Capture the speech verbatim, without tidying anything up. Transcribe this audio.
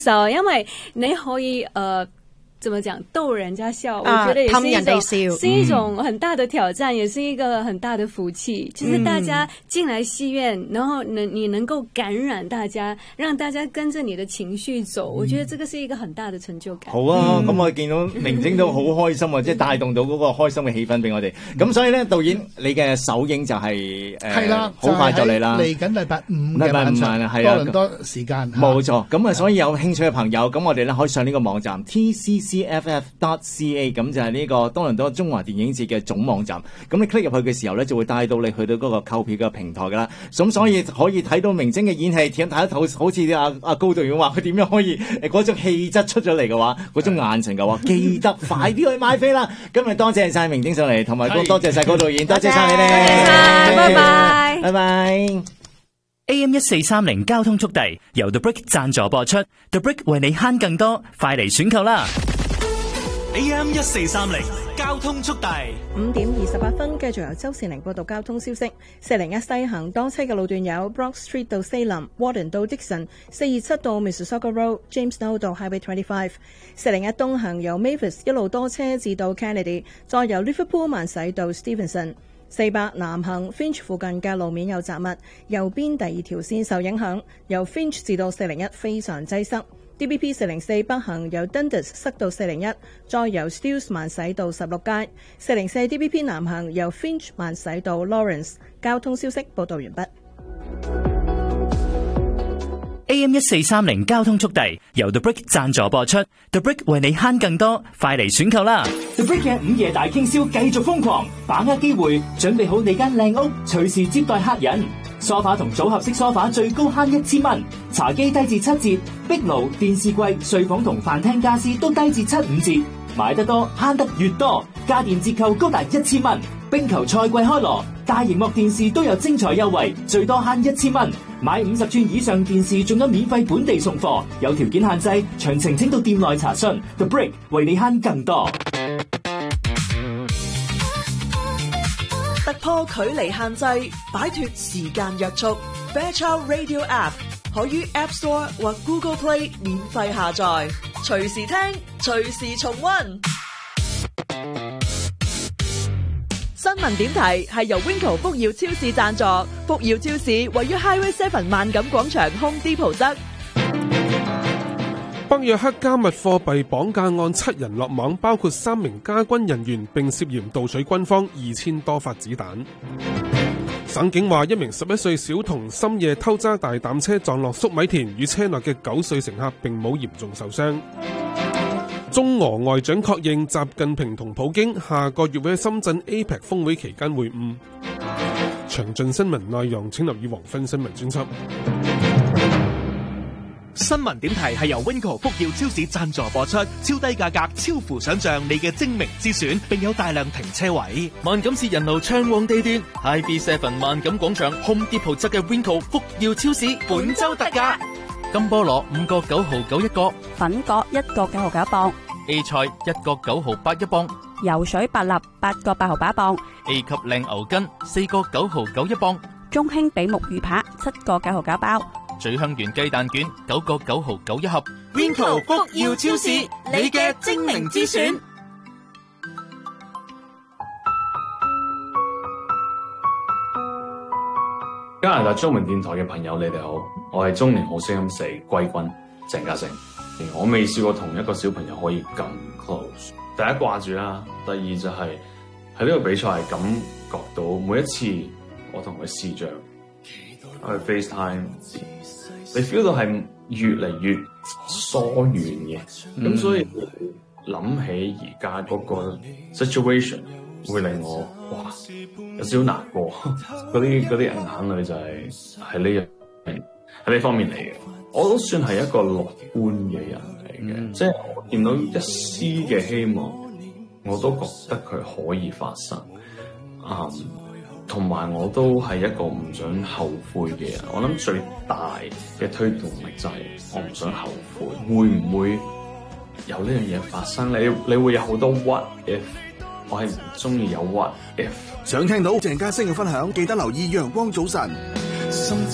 受，因為你可以呃怎麼講逗人家笑， 啊、 我覺得也是一種是一種很大的挑戰、嗯，也是一個很大的福氣。就是大家進來戲院，嗯、然後能你能夠感染大家，讓大家跟着你的情緒走、嗯，我覺得這個是一個很大的成就感。 好啊，咁、嗯、我見到明晶都好開心啊，即係帶動到嗰個開心嘅氣氛俾我哋。咁、嗯、所以咧，導演你嘅首映就係誒，啦，好、呃、快就嚟啦， 嚟緊禮拜五嘅晚上，係啊，多倫多時間。 冇錯，咁啊，所以有興趣嘅朋友，咁我哋咧可以上呢個網站 T C C F F dot C A， 咁就係呢個多倫多中華電影節嘅總網站。咁你 click 入去嘅時候咧，就會帶到你去到嗰個購票嘅平台噶啦。咁所以可以睇到明晶嘅演戲，睇睇得好似阿阿高導演話，佢點樣可以誒嗰種氣質出咗嚟嘅話，嗰種眼神嘅話，記得快啲去買飛啦！今日多謝晒明晶上嚟，同埋多謝晒高導演，多謝晒你哋， 拜拜， 拜拜。 A M 一四三零交通速遞由 The Brick 贊助播出 ，The Brick 為你慳更多，快嚟選購啦！ A M 一四三零交通速遞， 五點二十八分，繼續由周善玲報道交通消息。四零一西行多車嘅路段有 Brock Street 到 Salem、Warden 到 Dixon、四二七到 Mississauga Road、Jamestown 到 Highway twenty-five。四零一東行由 Mavis 一路多車至到 Kennedy， 再由 Liverpool 慢駛到 Stevenson。四百南行 Finch 附近嘅路面有雜物，右邊第二條線受影響，由 Finch 至到四零一非常擠塞。D B P 四零四北行由 Dundas 塞到四零一，再由 Steeles 慢駛到十六街。四零四 D B P 南行由 Finch 慢駛到 Lawrence。交通消息報道完畢。 A M 一四三零交通速遞由 The Brick 贊助播出 ，The Brick 為你慳更多，快嚟選購啦 ！The Brick 嘅午夜大傾銷繼續瘋狂，把握機會，準備好你間靚屋，隨時接待客人。梳化同組合式梳化最高慳一千蚊，茶几低至七折，壁爐、電視櫃、睡房同飯廳家私都低至七五折，買得多慳得越多，家電折扣高達一千蚊。冰球賽季開鑼，大螢幕電視都有精彩優惠，最多慳一千蚊。買五十寸以上電視仲有免費本地送貨，有條件限制，詳情請到店內查詢。The Brick 為你慳更多。 突破距離限制，擺脫時間約束。Fairchild Radio App 可於 App Store 或 Google Play 免費下載，隨時聽，隨時重溫。新聞點題係由 Winco 福耀超市贊助，福耀超市位於 Highway Seven 萬錦廣場 Home Depot 側。 北約克加密貨幣綁架案七人落網，包括三名加軍人員，並涉嫌盜取軍方二千多發子彈。省警話，一名十一歲小童深夜偷揸大膽車撞落粟米田，與車內嘅九歲乘客並冇嚴重受傷。中俄外長確認，習近平同普京下個月會喺深圳 A P E C 峰會期間會晤。詳盡新聞內容請留意黃昏新聞專輯。 新聞點題係由 Winco 福耀超市贊助播出，超低價格，超乎想象，你嘅精明之選，並有大量停車位。 萬錦市人流暢旺地段 ，I B Seven 萬錦廣場 Home Depot 側嘅 Winco 福耀超市本周特價。金菠蘿五個九毫九一個， 粉葛一個九毫九一磅 ，A 菜一個九毫八一磅， 游水白蠟八個八毫八一磅 ，A 級靚牛筋四個九毫九一磅， 中興比目魚扒七個九毫九包， 咀香園雞蛋卷九個九毫九一盒。 Winco 福耀超市，你嘅精明之選。 加拿大中文電台嘅朋友，你哋好，我係中年好聲音四季軍鄭嘉誠。我未試過同一個小朋友可以咁 close。第一掛住啦，第二就係喺呢個比賽係感覺到每一次我同佢視像去 FaceTime， 你 feel 到係越嚟越疏遠嘅。咁、嗯、所以諗起而家嗰個 situation 會令我哇有少少難過，嗰啲嗰啲眼淚就係喺呢樣喺呢方面嚟嘅。我都算係一個樂觀嘅人嚟嘅，嗯、即係我見到一絲嘅希望，我都覺得佢可以發生。啊、嗯，同埋我都係一個唔想後悔嘅人。我諗最大嘅推動力就係我唔想後悔。會唔會有呢樣嘢發生？你你會有好多 what if， 我係唔中意有 what if。 想聽到鄭嘉誠嘅分享，記得留意陽光早晨。